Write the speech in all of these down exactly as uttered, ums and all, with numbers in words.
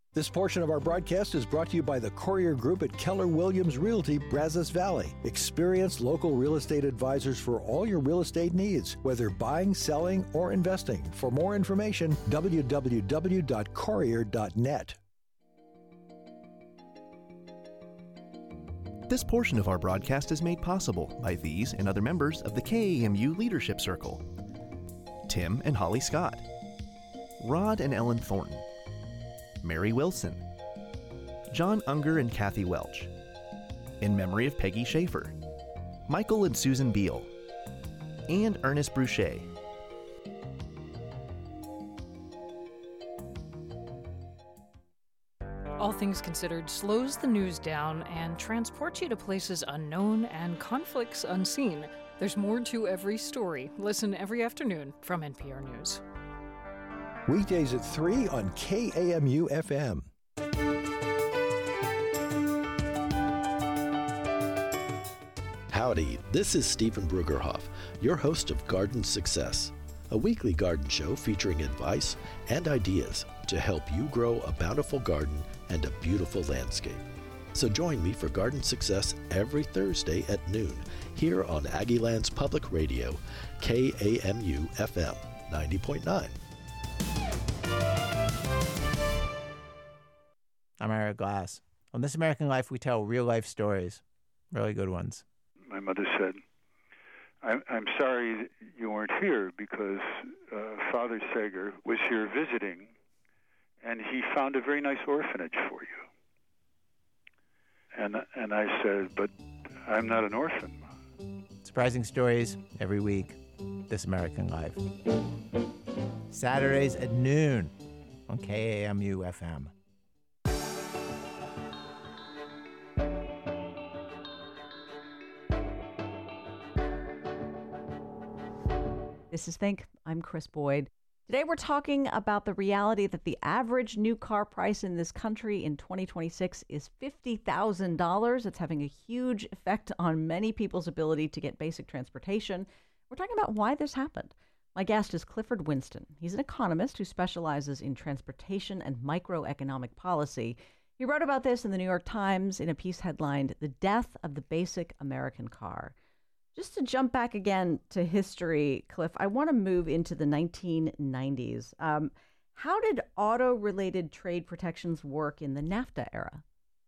This portion of our broadcast is brought to you by the Courier Group at Keller Williams Realty, Brazos Valley. Experienced local real estate advisors for all your real estate needs, whether buying, selling, or investing. For more information, w w w dot courier dot net. This portion of our broadcast is made possible by these and other members of the K A M U Leadership Circle. Tim and Holly Scott, Rod and Ellen Thornton, Mary Wilson, John Unger and Kathy Welch, in memory of Peggy Schaefer, Michael and Susan Beal, and Ernest Bruchet. All Things Considered slows the news down and transports you to places unknown and conflicts unseen. There's more to every story. Listen every afternoon from N P R News. Weekdays at three on K A M U F M. Howdy, this is Stephen Brugerhoff, your host of Garden Success, a weekly garden show featuring advice and ideas to help you grow a bountiful garden and a beautiful landscape. So join me for Garden Success every Thursday at noon here on Aggieland's Public Radio, K A M U F M ninety point nine. I'm Eric Glass. On This American Life, we tell real-life stories, really good ones. My mother said, I'm, I'm sorry you weren't here because uh, Father Sager was here visiting, and he found a very nice orphanage for you. And, and I said, but I'm not an orphan. Surprising stories every week. This American Life. Saturdays at noon on K A M U F M. This is Think. I'm Chris Boyd. Today we're talking about the reality that the average new car price in this country in twenty twenty-six is fifty thousand dollars. It's having a huge effect on many people's ability to get basic transportation. We're talking about why this happened. My guest is Clifford Winston. He's an economist who specializes in transportation and microeconomic policy. He wrote about this in the New York Times in a piece headlined, "The Death of the Basic American Car." Just to jump back again to history, Cliff, I want to move into the nineteen nineties. Um, how did auto-related trade protections work in the NAFTA era?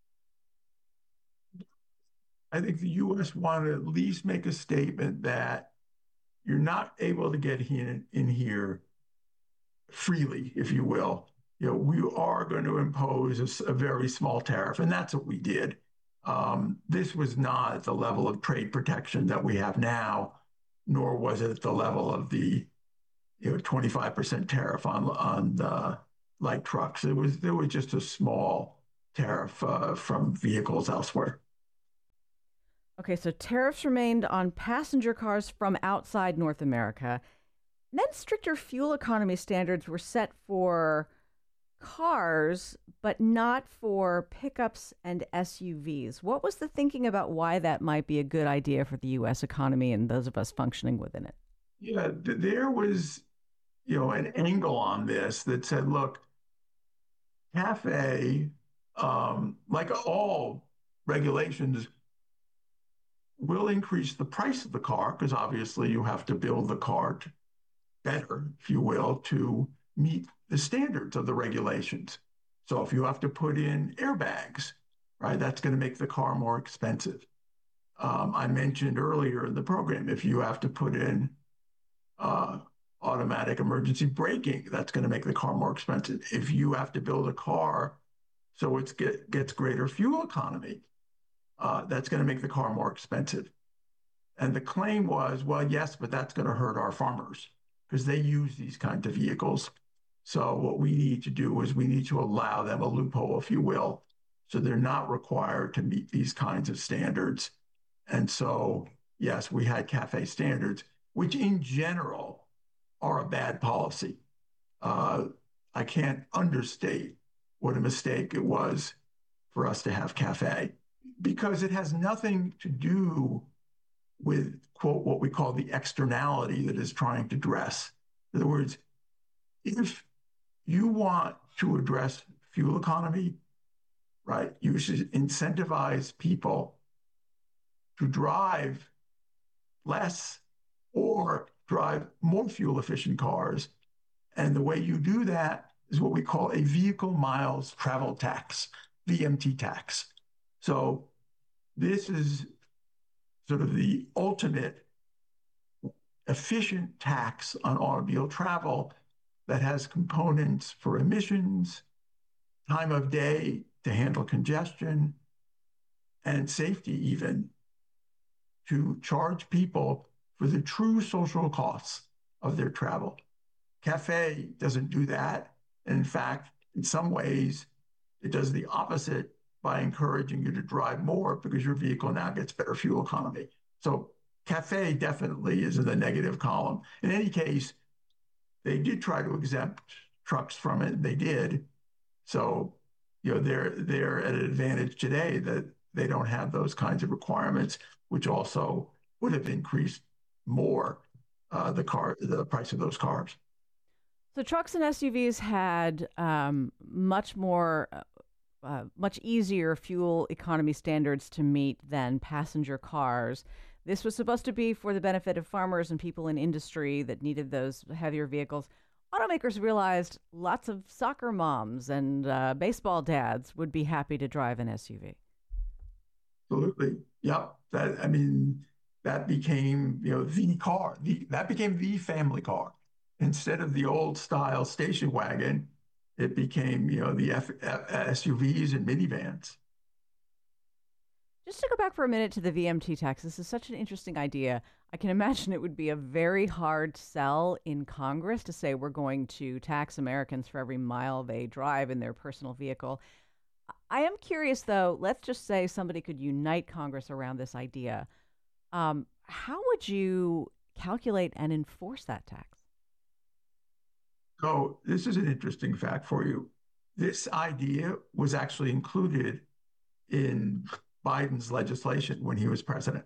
I think the U S wanted to at least make a statement that you're not able to get in, in here freely, if you will. You know, we are going to impose a, a very small tariff, and that's what we did. Um, this was not at the level of trade protection that we have now, nor was it at the level of the, you know, twenty-five percent tariff on on the light trucks. It was there was just a small tariff uh, from vehicles elsewhere. Okay, so tariffs remained on passenger cars from outside North America. Then stricter fuel economy standards were set for cars, but not for pickups and S U Vs. What was the thinking about why that might be a good idea for the U S economy and those of us functioning within it? Yeah, th- there was, you know, an angle on this that said, look, CAFE, um, like all regulations, will increase the price of the car because obviously you have to build the car to better, if you will, to meet the standards of the regulations. So if you have to put in airbags, right, that's going to make the car more expensive. Um, I mentioned earlier in the program, if you have to put in uh, automatic emergency braking, that's going to make the car more expensive. If you have to build a car so it get, gets greater fuel economy, uh, that's going to make the car more expensive. And the claim was, well, yes, but that's going to hurt our farmers because they use these kinds of vehicles. So what we need to do is we need to allow them a loophole, if you will, so they're not required to meet these kinds of standards. And so, yes, we had CAFE standards, which in general are a bad policy. Uh, I can't understate what a mistake it was for us to have CAFE because it has nothing to do with, quote, what we call the externality that is trying to address. In other words, if you want to address fuel economy, right? You should incentivize people to drive less or drive more fuel efficient cars. And the way you do that is what we call a vehicle miles travel tax, V M T tax. So this is sort of the ultimate efficient tax on automobile travel that has components for emissions, time of day to handle congestion, and safety even, to charge people for the true social costs of their travel. CAFE doesn't do that. And in fact, in some ways, it does the opposite by encouraging you to drive more because your vehicle now gets better fuel economy. So CAFE definitely is in the negative column. In any case, they did try to exempt trucks from it. They did. So, you know, they're they're at an advantage today that they don't have those kinds of requirements, which also would have increased more uh, the car the price of those cars. So trucks and S U Vs had um, much more, uh, much easier fuel economy standards to meet than passenger cars. This was supposed to be for the benefit of farmers and people in industry that needed those heavier vehicles. Automakers realized lots of soccer moms and uh, baseball dads would be happy to drive an S U V. Absolutely. Yep. That, I mean, that became, you know, the car. The, that became the family car. Instead of the old style station wagon, it became, you know, the F, F, S U Vs and minivans. Just to go back for a minute to the V M T tax, this is such an interesting idea. I can imagine it would be a very hard sell in Congress to say we're going to tax Americans for every mile they drive in their personal vehicle. I am curious, though, let's just say somebody could unite Congress around this idea. Um, how would you calculate and enforce that tax? So this is an interesting fact for you. This idea was actually included in Biden's legislation when he was president.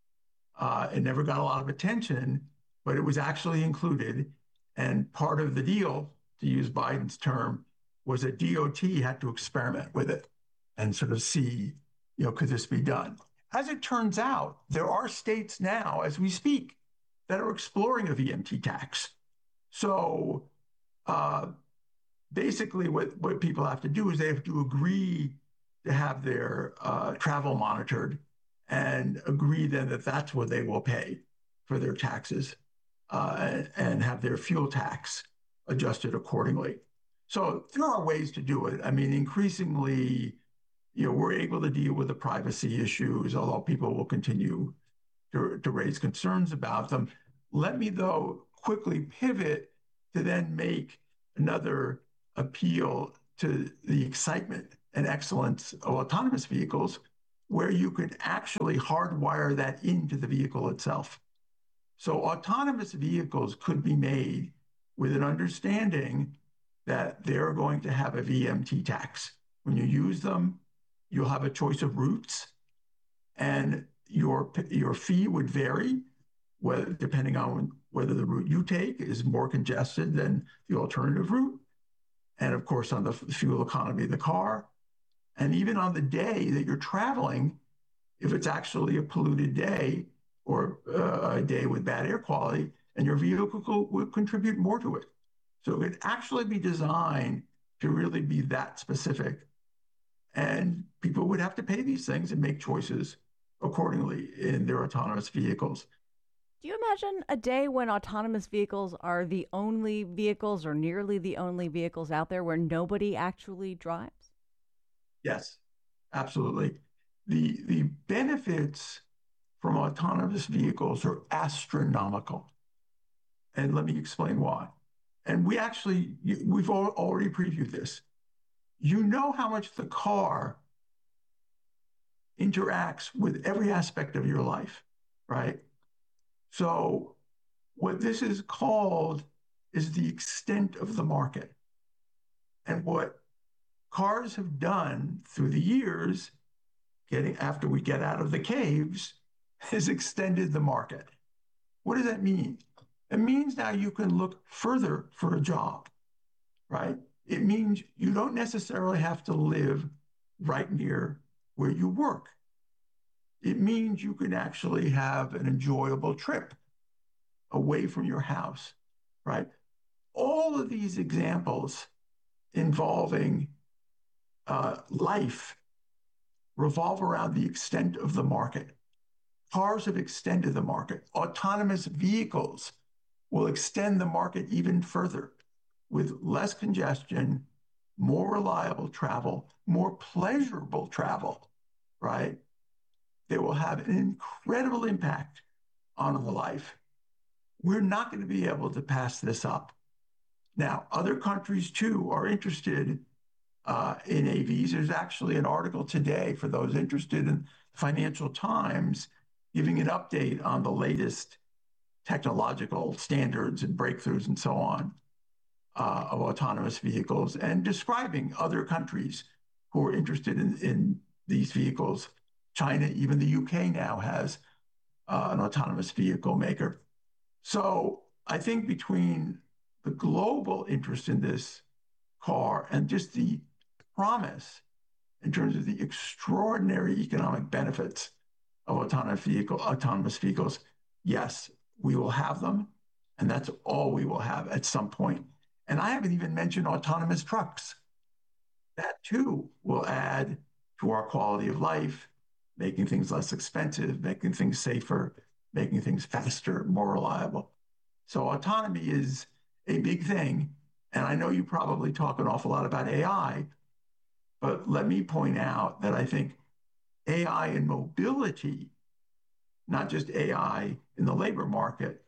Uh, it never got a lot of attention, but it was actually included. And part of the deal, to use Biden's term, was that D O T had to experiment with it and sort of see, you know, could this be done? As it turns out, there are states now, as we speak, that are exploring a V M T tax. So uh, basically what, what people have to do is they have to agree to have their uh, travel monitored and agree then that that's what they will pay for their taxes uh, and, and have their fuel tax adjusted accordingly. So there are ways to do it. I mean, increasingly, you know, we're able to deal with the privacy issues, although people will continue to, to raise concerns about them. Let me, though, quickly pivot to then make another appeal to the excitement and excellence of autonomous vehicles, where you could actually hardwire that into the vehicle itself. So autonomous vehicles could be made with an understanding that they're going to have a V M T tax. When you use them, you'll have a choice of routes, and your, your fee would vary whether, depending on whether the route you take is more congested than the alternative route, and of course on the fuel economy of the car. And even on the day that you're traveling, if it's actually a polluted day or uh, a day with bad air quality, and your vehicle will contribute more to it. So it could actually be designed to really be that specific. And people would have to pay these things and make choices accordingly in their autonomous vehicles. Do you imagine a day when autonomous vehicles are the only vehicles or nearly the only vehicles out there where nobody actually drives? Yes, absolutely. The, the benefits from autonomous vehicles are astronomical. And let me explain why. And we actually, we've already previewed this. You know how much the car interacts with every aspect of your life, right? So what this is called is the extent of the market. And what cars have done through the years, getting after we get out of the caves, has extended the market. What does that mean? It means now you can look further for a job, right? It means you don't necessarily have to live right near where you work. It means you can actually have an enjoyable trip away from your house, right? All of these examples involving uh, life revolve around the extent of the market. Cars have extended the market. Autonomous vehicles will extend the market even further with less congestion, more reliable travel, more pleasurable travel, right? They will have an incredible impact on our life. We're not going to be able to pass this up. Now, other countries too are interested uh, in A Vs. There's actually an article today for those interested in Financial Times giving an update on the latest technological standards and breakthroughs and so on uh, of autonomous vehicles and describing other countries who are interested in, in these vehicles. China, even the U K now has uh, an autonomous vehicle maker. So I think between the global interest in this car and just the promise in terms of the extraordinary economic benefits of autonomous vehicle, autonomous vehicles, yes, we will have them, and that's all we will have at some point. And I haven't even mentioned autonomous trucks. That too will add to our quality of life, making things less expensive, making things safer, making things faster, more reliable. So autonomy is a big thing. And I know you probably talk an awful lot about A I, but let me point out that I think A I in mobility, not just A I in the labor market,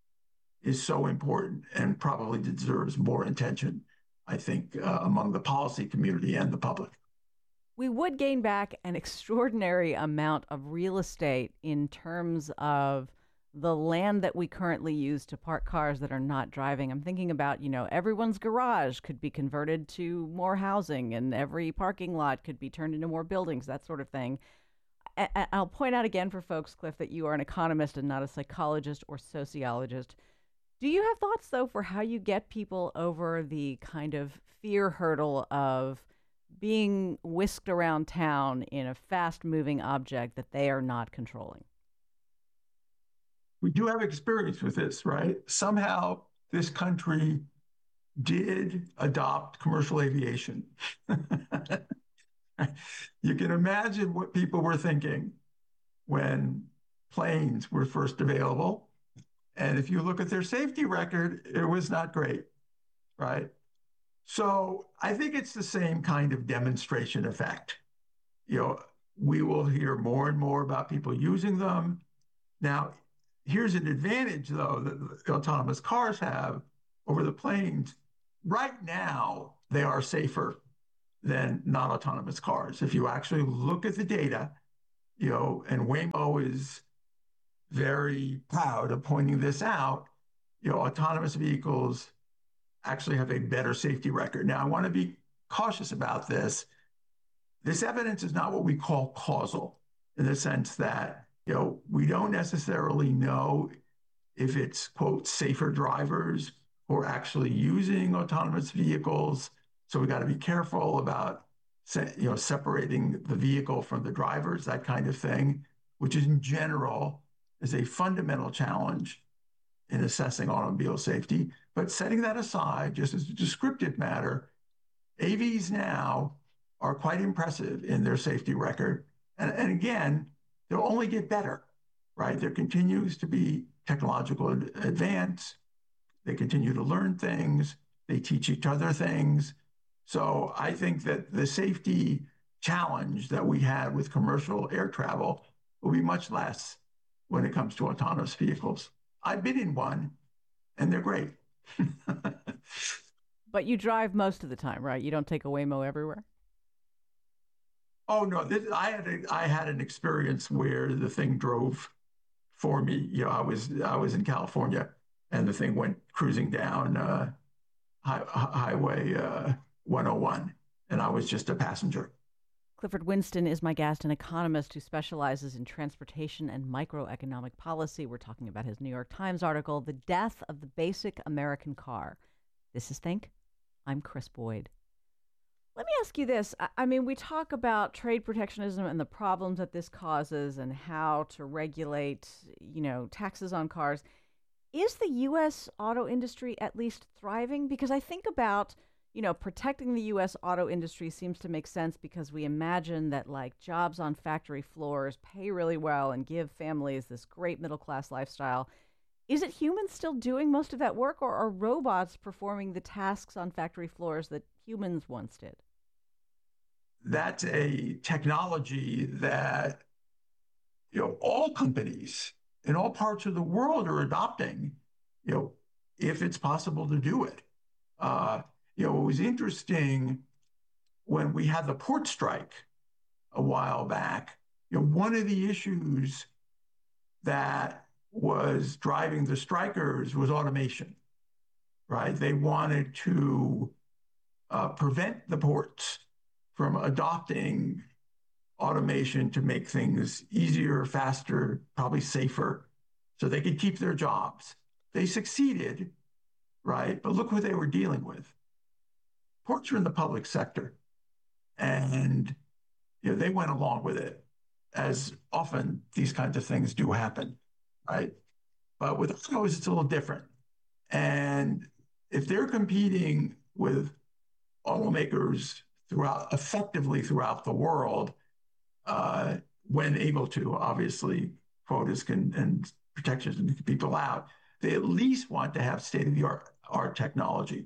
is so important and probably deserves more attention, I think, uh, among the policy community and the public. We would gain back an extraordinary amount of real estate in terms of the land that we currently use to park cars that are not driving. I'm thinking about, you know, everyone's garage could be converted to more housing and every parking lot could be turned into more buildings, that sort of thing. I- I'll point out again for folks, Cliff, that you are an economist and not a psychologist or sociologist. Do you have thoughts, though, for how you get people over the kind of fear hurdle of being whisked around town in a fast-moving object that they are not controlling? We do have experience with this, right? Somehow this country did adopt commercial aviation. You can imagine what people were thinking when planes were first available. And if you look at their safety record, it was not great, right? So I think it's the same kind of demonstration effect. You know, we will hear more and more about people using them. Now, here's an advantage, though, that the autonomous cars have over the planes. Right now, they are safer than non-autonomous cars. If you actually look at the data, you know, and Waymo is very proud of pointing this out, you know, autonomous vehicles actually have a better safety record. Now, I want to be cautious about this. This evidence is not what we call causal, in the sense that, you know, we don't necessarily know if it's, quote, safer drivers who are actually using autonomous vehicles. So we got to be careful about, you know, separating the vehicle from the drivers, that kind of thing, which in general is a fundamental challenge in assessing automobile safety. But setting that aside, just as a descriptive matter, A Vs now are quite impressive in their safety record. And, and again, they'll only get better, right? There continues to be technological advance. They continue to learn things. They teach each other things. So I think that the safety challenge that we had with commercial air travel will be much less when it comes to autonomous vehicles. I've been in one, and they're great. But you drive most of the time, right? You don't take a Waymo everywhere? Oh, no. This, I had a, I had an experience where the thing drove for me. You know, I was I was in California, and the thing went cruising down uh, high, Highway uh, one oh one, and I was just a passenger. Clifford Winston is my guest, an economist who specializes in transportation and microeconomic policy. We're talking about his New York Times article, The Death of the Basic American Car. This is Think. I'm Chris Boyd. Let me ask you this. I, I mean, we talk about trade protectionism and the problems that this causes and how to regulate, you know, taxes on cars. Is the U S auto industry at least thriving? Because I think about, you know, protecting the U S auto industry seems to make sense because we imagine that, like, jobs on factory floors pay really well and give families this great middle-class lifestyle. Is it humans still doing most of that work, or are robots performing the tasks on factory floors that humans once did? That's a technology that, you know, all companies in all parts of the world are adopting, you know, if it's possible to do it. Uh, you know, it was interesting when we had the port strike a while back, you know, one of the issues that was driving the strikers was automation, right? They wanted to uh, prevent the ports from adopting automation to make things easier, faster, probably safer, so they could keep their jobs. They succeeded, right? But look what they were dealing with. Ports are in the public sector, and you know, they went along with it, as often these kinds of things do happen, right? But with autos, it's a little different. And if they're competing with automakers throughout, effectively throughout the world, uh, when able to, obviously, quotas can and protections can keep people out, they at least want to have state-of-the-art art technology.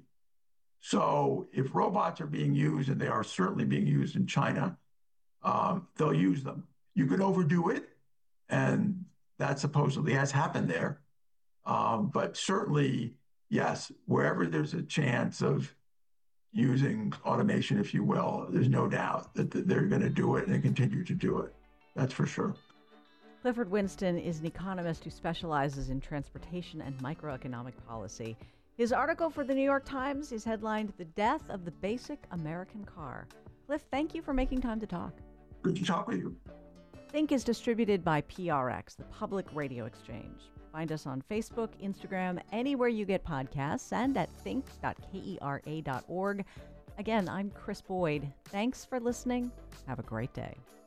So if robots are being used, and they are certainly being used in China, um, they'll use them. You could overdo it, and that supposedly has happened there. Um, but certainly, yes, wherever there's a chance of using automation, if you will, there's no doubt that they're going to do it and continue to do it. That's for sure. Clifford Winston is an economist who specializes in transportation and microeconomic policy. His article for the New York Times is headlined "The Death of the Basic American Car." Cliff, thank you for making time to talk. Good to talk with you. Think is distributed by P R X, the Public Radio Exchange. Find us on Facebook, Instagram, anywhere you get podcasts, and at think dot kera dot org. Again, I'm Chris Boyd. Thanks for listening. Have a great day.